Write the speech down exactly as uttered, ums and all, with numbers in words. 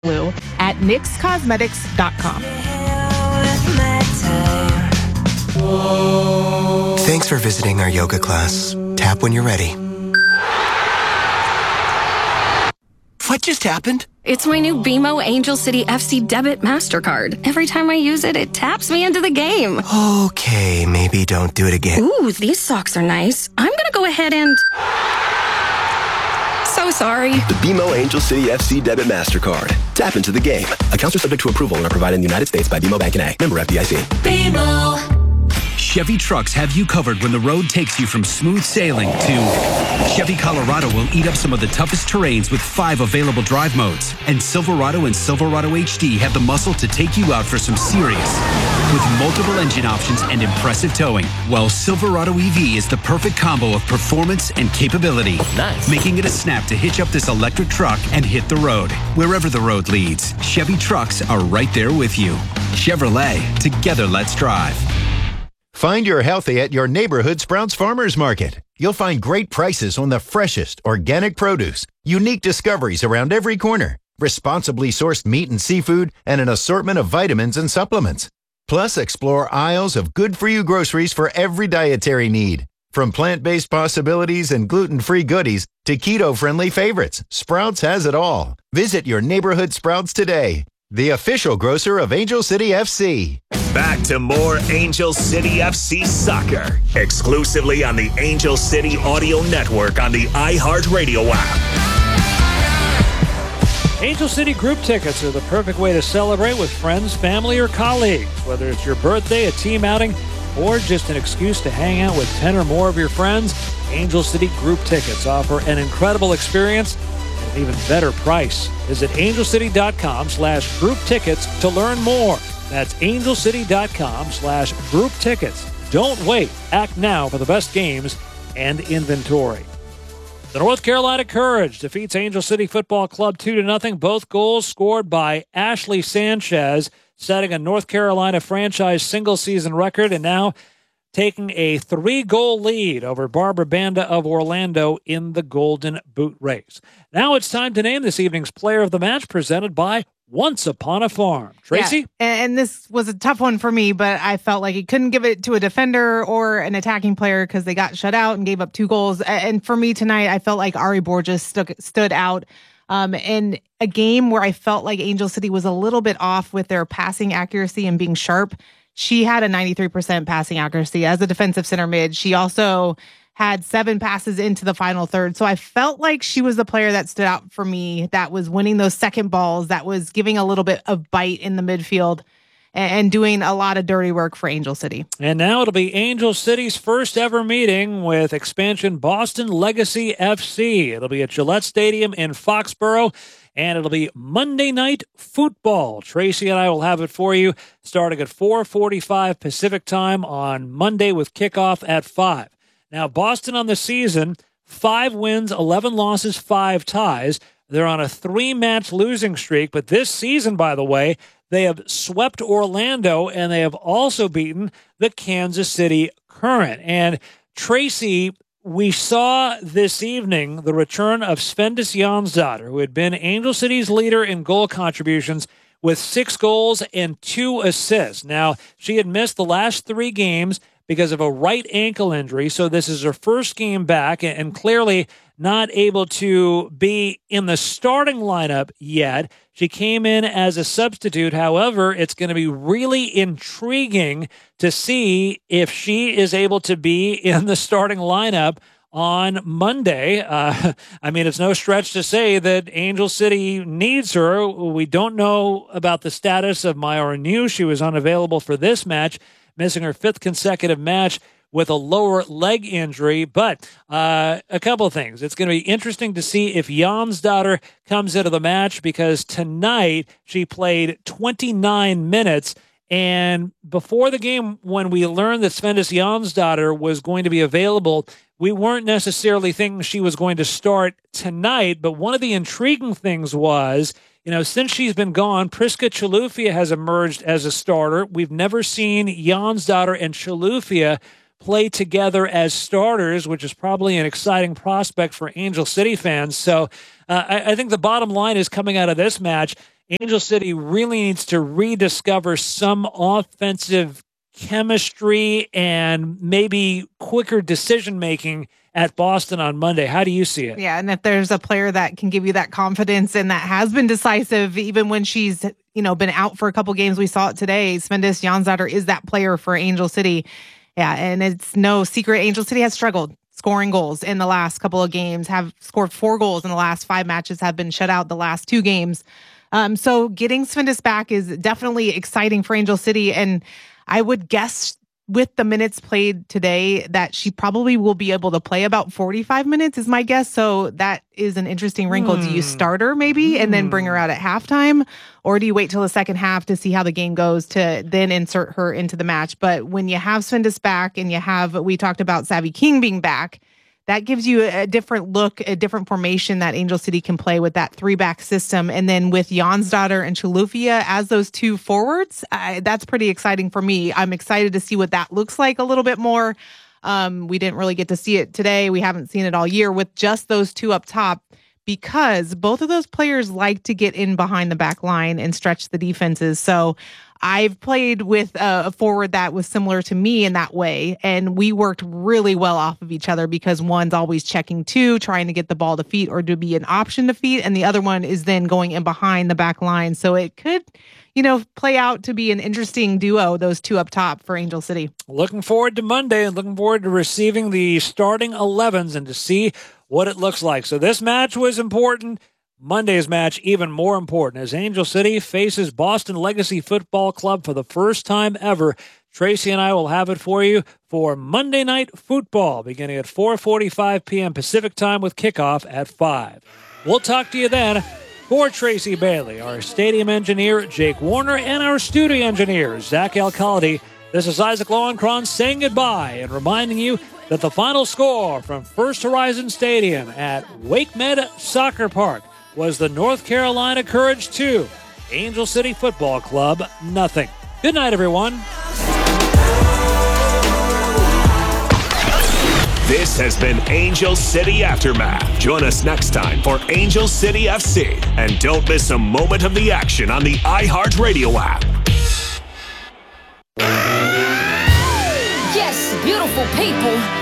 Blue at nix cosmetics dot com. Thanks for visiting our yoga class. Tap when you're ready. What just happened? It's my new B M O Angel City F C debit MasterCard. Every time I use it, it taps me into the game. Okay, maybe don't do it again. Ooh, these socks are nice. I'm gonna go ahead and... So sorry. The B M O Angel City F C debit MasterCard. Tap into the game. Accounts are subject to approval and are provided in the United States by B M O Bank N A. Member F D I C. B M O. Chevy trucks have you covered when the road takes you from smooth sailing to Chevy Colorado will eat up some of the toughest terrains with five available drive modes. And Silverado and Silverado H D have the muscle to take you out for some serious with multiple engine options and impressive towing. Well, Silverado E V is the perfect combo of performance and capability. Nice. Making it a snap to hitch up this electric truck and hit the road. Wherever the road leads, Chevy trucks are right there with you. Chevrolet, together let's drive. Find your healthy at your neighborhood Sprouts Farmers Market. You'll find great prices on the freshest organic produce, unique discoveries around every corner, responsibly sourced meat and seafood, and an assortment of vitamins and supplements. Plus, explore aisles of good-for-you groceries for every dietary need. From plant-based possibilities and gluten-free goodies to keto-friendly favorites, Sprouts has it all. Visit your neighborhood Sprouts today, the official grocer of Angel City F C. Back to more Angel City F C soccer, exclusively on the Angel City Audio Network on the iHeartRadio app. Angel City group tickets are the perfect way to celebrate with friends, family, or colleagues. Whether it's your birthday, a team outing, or just an excuse to hang out with ten or more of your friends, Angel City group tickets offer an incredible experience and an even better price. Visit angelcity.com slash group tickets to learn more. That's angelcity.com slash group tickets. Don't wait. Act now for the best games and inventory. The North Carolina Courage defeats Angel City Football Club two to nothing. Both goals scored by Ashley Sanchez, setting a North Carolina franchise single-season record and now taking a three-goal lead over Barbara Banda of Orlando in the Golden Boot race. Now it's time to name this evening's player of the match, presented by Once Upon a Farm. Tracy? Yeah, and this was a tough one for me, but I felt like he couldn't give it to a defender or an attacking player because they got shut out and gave up two goals. And for me tonight, I felt like Ari Borges stuck, stood out um, in a game where I felt like Angel City was a little bit off with their passing accuracy and being sharp. She had a ninety-three percent passing accuracy as a defensive center mid. She also had seven passes into the final third. So I felt like she was the player that stood out for me, that was winning those second balls, that was giving a little bit of bite in the midfield and doing a lot of dirty work for Angel City. And now it'll be Angel City's first ever meeting with expansion Boston Legacy F C. It'll be at Gillette Stadium in Foxborough, and it'll be Monday Night Football. Tracy and I will have it for you starting at four forty-five Pacific time on Monday with kickoff at five. Now, Boston on the season, five wins, eleven losses, five ties. They're on a three-match losing streak, but this season, by the way, they have swept Orlando, and they have also beaten the Kansas City Current. And, Tracy, we saw this evening the return of Svendis Jonsdottir, who had been Angel City's leader in goal contributions with six goals and two assists. Now, she had missed the last three games because of a right ankle injury, so this is her first game back and clearly not able to be in the starting lineup yet. She came in as a substitute. However, it's going to be really intriguing to see if she is able to be in the starting lineup on Monday. Uh, I mean, it's no stretch to say that Angel City needs her. We don't know about the status of Myra New. She was unavailable for this match, missing her fifth consecutive match with a lower leg injury. But uh, a couple of things. It's going to be interesting to see if Jonsdottir comes into the match, because tonight she played twenty-nine minutes. And before the game, when we learned that Svendis Jonsdottir was going to be available, we weren't necessarily thinking she was going to start tonight. But one of the intriguing things was, you know, since she's been gone, Priska Chilufya has emerged as a starter. We've never seen Jonsdottir and Chilufya play together as starters, which is probably an exciting prospect for Angel City fans. So uh, I, I think the bottom line is, coming out of this match, Angel City really needs to rediscover some offensive chemistry and maybe quicker decision-making at Boston on Monday. How do you see it? Yeah, and if there's a player that can give you that confidence and that has been decisive, even when she's, you know, been out for a couple games, we saw it today. Svendis Jonsdottir is that player for Angel City. Yeah, and it's no secret Angel City has struggled scoring goals in the last couple of games, have scored four goals in the last five matches, have been shut out the last two games. Um, so getting Svendis back is definitely exciting for Angel City, and I would guess with the minutes played today that she probably will be able to play about forty-five minutes is my guess. So that is an interesting wrinkle. Mm. Do you start her maybe mm. and then bring her out at halftime? Or do you wait till the second half to see how the game goes to then insert her into the match? But when you have Svendis back and you have, we talked about Savvy King being back, that gives you a different look, a different formation that Angel City can play with that three-back system. And then with Jonsdottir and Chilufya as those two forwards, I, that's pretty exciting for me. I'm excited to see what that looks like a little bit more. Um, we didn't really get to see it today. We haven't seen it all year with just those two up top, because both of those players like to get in behind the back line and stretch the defenses. So I've played with a, a forward that was similar to me in that way, and we worked really well off of each other because one's always checking two, trying to get the ball to feet or to be an option to feet, and the other one is then going in behind the back line. So it could, you know, play out to be an interesting duo, those two up top for Angel City. Looking forward to Monday and looking forward to receiving the starting elevens and to see what it looks like. So this match was important. Monday's match even more important as Angel City faces Boston Legacy Football Club for the first time ever. Tracy and I will have it for you for Monday Night Football beginning at four forty-five p.m. Pacific Time with kickoff at five. We'll talk to you then. For Tracy Bailey, our stadium engineer, Jake Warner, and our studio engineer, Zach Alcalde, this is Isaac Lowenkron saying goodbye and reminding you that the final score from First Horizon Stadium at WakeMed Soccer Park was the North Carolina Courage two, Angel City Football Club nothing. Good night, everyone. This has been Angel City Aftermath. Join us next time for Angel City F C. And don't miss a moment of the action on the iHeartRadio app. Yes, beautiful people.